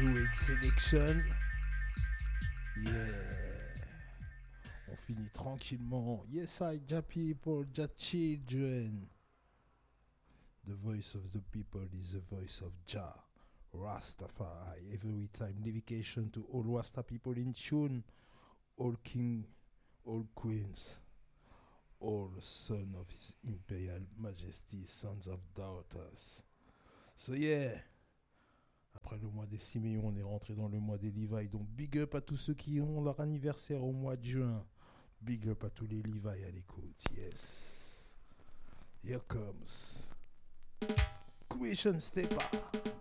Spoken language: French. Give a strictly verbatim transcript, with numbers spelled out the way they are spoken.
Heavyweight Selection. Yeah. On finit tranquillement. Yes, I, ja people, ja children. The voice of the people is the voice of Jah. Rastafari. Every time dedication to all Rasta people in tune. All king, all queens. All son of his imperial majesty, sons of daughters. So yeah. Après le mois des six millions, on est rentré dans le mois des Levi. Donc big up à tous ceux qui ont leur anniversaire au mois de juin. Big up à tous les Levi à l'écoute. Yes. Here comes Question Stepper.